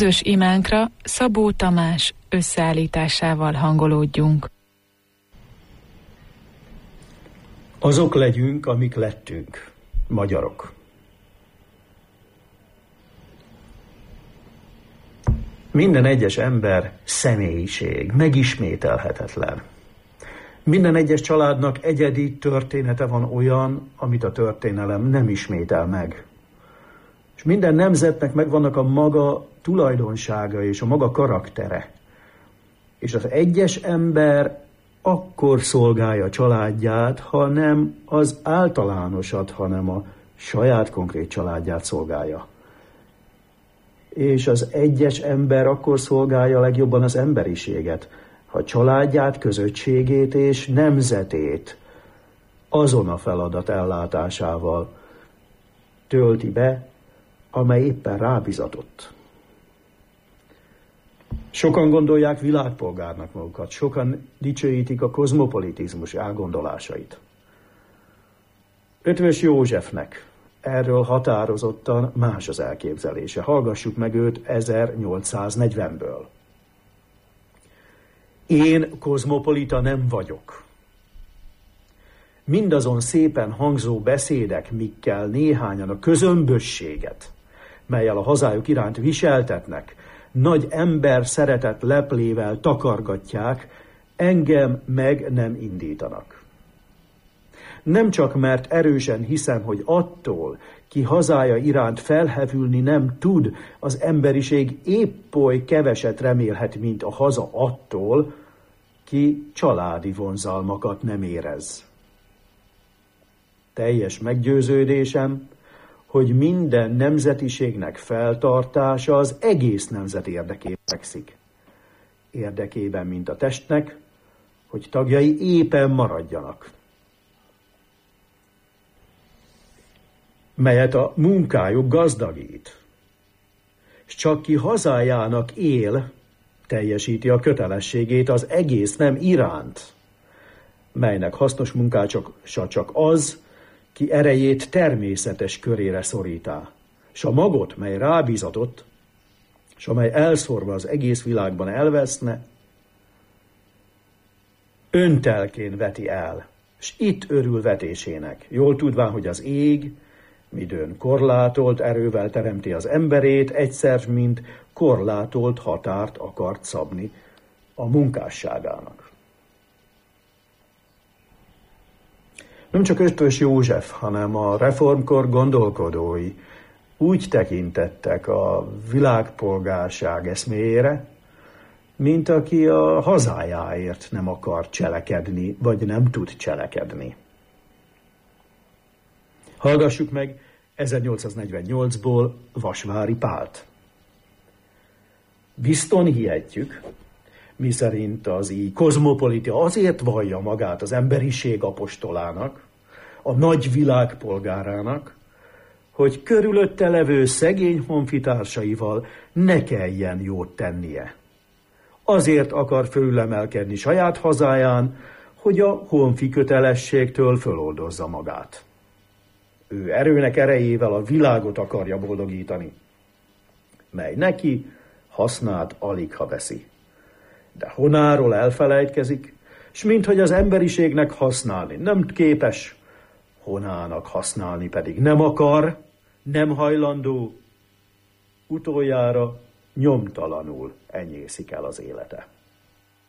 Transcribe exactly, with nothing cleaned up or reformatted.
Közös imánkra Szabó Tamás összeállításával hangolódjunk. Azok legyünk, amik lettünk, magyarok. Minden egyes ember személyiség, megismételhetetlen. Minden egyes családnak egyedi története van olyan, amit a történelem nem ismétel meg. És minden nemzetnek megvannak a maga tulajdonsága és a maga karaktere. És az egyes ember akkor szolgálja a családját, ha nem az általánosat, hanem a saját konkrét családját szolgálja. És az egyes ember akkor szolgálja legjobban az emberiséget, ha családját, közösségét és nemzetét azon a feladat ellátásával tölti be, amely éppen rábizatott. Sokan gondolják világpolgárnak magukat, sokan dicsőítik a kozmopolitizmus elgondolásait. Eötvös Józsefnek erről határozottan más az elképzelése. Hallgassuk meg őt ezernyolcszáznegyvenből. Én kozmopolita nem vagyok. Mindazon szépen hangzó beszédek, mikkel néhányan a közömbösséget, mellyel a hazájuk iránt viseltetnek, nagy ember szeretet leplével takargatják, engem meg nem indítanak. Nem csak mert erősen hiszem, hogy attól, ki hazája iránt felhevülni nem tud, az emberiség épp oly keveset remélhet, mint a haza attól, ki családi vonzalmakat nem érez. Teljes meggyőződésem, hogy minden nemzetiségnek feltartása az egész nemzet érdekében fekszik. Érdekében, mint a testnek, hogy tagjai éppen maradjanak. Melyet a munkájuk gazdagít. És csak ki hazájának él, teljesíti a kötelességét az egész nem iránt, melynek hasznos munkácsa csak az, ki erejét természetes körére szorítá, s a magot, mely rábízatott, s amely elszórva az egész világban elveszne, öntelkén veti el, s itt örül vetésének, jól tudván, hogy az ég, midőn korlátolt erővel teremti az emberét, egyszer, mint korlátolt határt akart szabni a munkásságának. Nem csak Eötvös József, hanem a reformkor gondolkodói úgy tekintettek a világpolgárság eszméjére, mint aki a hazájáért nem akar cselekedni, vagy nem tud cselekedni. Hallgassuk meg ezernyolcszáznegyvennyolcból Vasvári Pált. Bizton hihetjük, miszerint az így kozmopolita azért vallja magát az emberiség apostolának, a nagy világpolgárának, hogy körülötte levő szegény honfitársaival ne kelljen jót tennie. Azért akar fölülemelkedni saját hazáján, hogy a honfi kötelességtől föloldozza magát. Ő erőnek erejével a világot akarja boldogítani, mely neki hasznát aligha veszi. De honáról elfelejtkezik, s minthogy az emberiségnek használni nem képes, honának használni pedig nem akar, nem hajlandó, utoljára nyomtalanul enyészik el az élete.